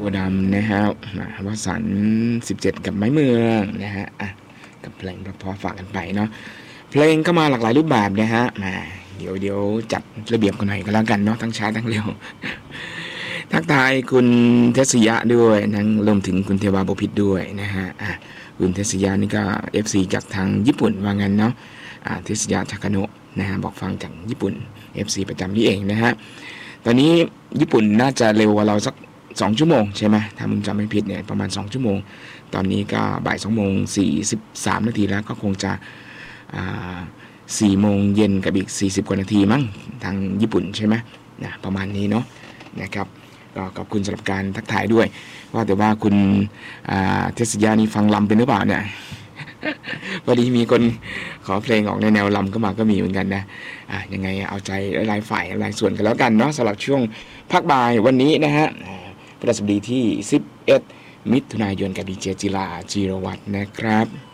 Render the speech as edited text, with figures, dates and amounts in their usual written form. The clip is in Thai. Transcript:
วดำนะฮะวสันต์17กับไม้เมืองนะฮะกับเพลงเพราะๆฝากกันไปเนาะเพลงก็มาหลากหลายรูปแบบนะฮะเดี๋ยวจัดระเบียบกันหน่อยก็แล้วกันเนาะทั้งช้าทั้งเร็วทักทายคุณเทศยะด้วยทั้งรวมถึงคุณเทวาบพิตรด้วยนะฮะคุณเทศยะนี่ก็ FC จากทางญี่ปุ่นว่างั้นเนาะเทศยะทากาโนะนะฮะบอกฟังจากญี่ปุ่น FC ประจำนี่เองนะฮะตอนนี้ญี่ปุ่นน่าจะเร็วกว่าเราสัก2 ชั่วโมงใช่ไหมถ้ามึงจำไม่ผิดเนี่ยประมาณ2 ชั่วโมงตอนนี้ก็บ่าย2:43 นาทีแล้วก็คงจะ4 โมงเย็นกับอีก40 กว่านาทีมั้งทางญี่ปุ่นใช่ไหมนะประมาณนี้เนาะนะครับก็ขอบคุณสำหรับการทักทายด้วยว่าแต่ว่าคุณเทศยานี่ฟังลำเป็นหรือเปล่าเนี่ยพอดีมีคนขอเพลงออกในแนวลำก็มาก็มีเหมือนกันนะยังไงเอาใจหลายฝ่ายหลายส่วนกันแล้วกันเนาะสำหรับช่วงพักบ่ายวันนี้นะฮะพฤหัสบดีที่11 มิถุนายนกับดีเจจิราจิรวัฒน์นะครับ